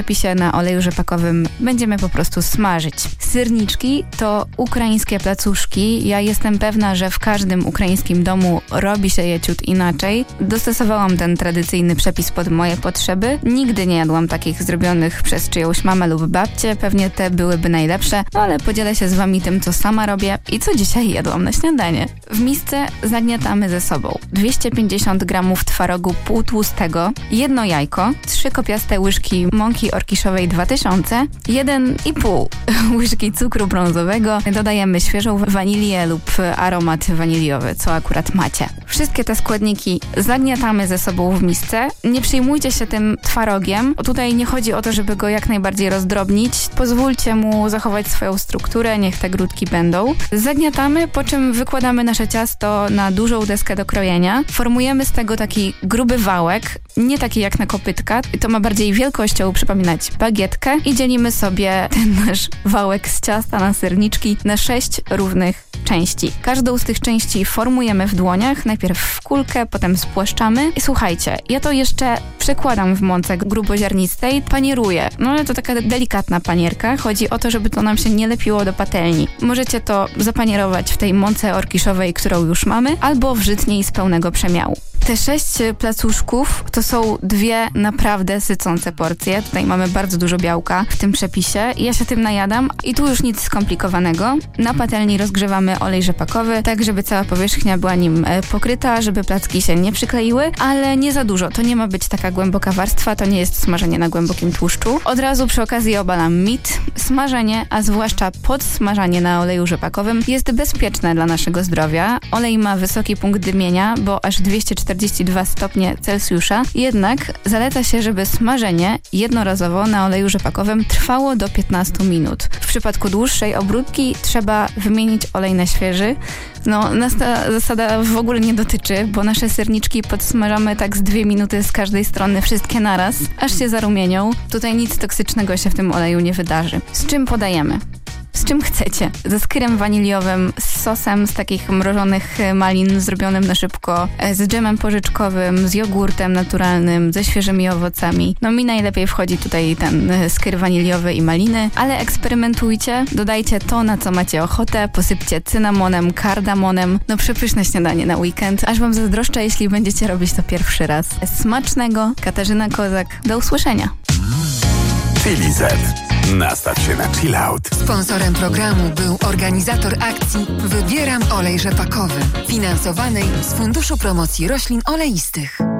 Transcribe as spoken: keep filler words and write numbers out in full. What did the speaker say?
przepisie na oleju rzepakowym będziemy po prostu smażyć. Syrniczki to ukraińskie placuszki. Ja jestem pewna, że w każdym ukraińskim domu robi się je ciut inaczej. Dostosowałam ten tradycyjny przepis pod moje potrzeby. Nigdy nie jadłam takich zrobionych przez czyjąś mamę lub babcię. Pewnie te byłyby najlepsze, no ale podzielę się z wami tym, co sama robię i co dzisiaj jadłam na śniadanie. W misce zagniatamy ze sobą dwieście pięćdziesiąt gramów twarogu półtłustego, jedno jajko, trzy kopiaste łyżki mąki orkiszowej dwa tysiące, jeden i pół łyżki cukru brązowego, dodajemy świeżą wanilię lub aromat waniliowy, co akurat macie. Wszystkie te składniki zagniatamy ze sobą w misce. Nie przejmujcie się tym twarogiem. Tutaj nie chodzi o to, żeby go jak najbardziej rozdrobnić. Pozwólcie mu zachować swoją strukturę, niech te grudki będą. Zagniatamy, po czym wykładamy nasze ciasto na dużą deskę do krojenia. Formujemy z tego taki gruby wałek, nie taki jak na kopytka. To ma bardziej wielkością przypominać bagietkę i dzielimy sobie ten nasz wałek z ciasta na serniczki na sześć równych części. Każdą z tych części formujemy w dłoniach, najpierw w kulkę, potem spłaszczamy. I słuchajcie, ja to jeszcze przekładam w mące gruboziarnistej, panieruję. No ale to taka delikatna panierka. Chodzi o to, żeby to nam się nie lepiło do patelni. Możecie to zapanierować w tej mące orkiszowej, którą już mamy, albo w żytniej z pełnego przemiału. Te sześć placuszków to są dwie naprawdę sycące porcje. Tutaj mamy bardzo dużo białka w tym przepisie. Ja się tym najadam i tu już nic skomplikowanego. Na patelni rozgrzewamy olej rzepakowy, tak żeby cała powierzchnia była nim pokryta, żeby placki się nie przykleiły, ale nie za dużo. To nie ma być taka głęboka warstwa, to nie jest smażenie na głębokim tłuszczu. Od razu przy okazji obalam mit. Smażenie, a zwłaszcza podsmażanie na oleju rzepakowym jest bezpieczne dla naszego zdrowia. Olej ma wysoki punkt dymienia, bo aż dwieście czterdzieści dwa stopnie Celsjusza. Jednak zaleca się, żeby smażenie jednorazowo na oleju rzepakowym trwało do piętnastu minut. W przypadku dłuższej obróbki trzeba wymienić olej na świeży. No, nas ta zasada w ogóle nie dotyczy, bo nasze serniczki podsmażamy tak z dwie minuty z każdej strony, wszystkie naraz, aż się zarumienią. Tutaj nic toksycznego się w tym oleju nie wydarzy. Z czym podajemy? Z czym chcecie. Ze skyrem waniliowym, z sosem z takich mrożonych malin zrobionym na szybko, z dżemem porzeczkowym, z jogurtem naturalnym, ze świeżymi owocami. No mi najlepiej wchodzi tutaj ten skyr waniliowy i maliny, ale eksperymentujcie, dodajcie to, na co macie ochotę, posypcie cynamonem, kardamonem. No przepyszne śniadanie na weekend. Aż wam zazdroszczę, jeśli będziecie robić to pierwszy raz. Smacznego. Katarzyna Kozak. Do usłyszenia. Chili Z. Nastaw się na chill out. Sponsorem programu był organizator akcji Wybieram olej rzepakowy, finansowanej z Funduszu Promocji Roślin Oleistych.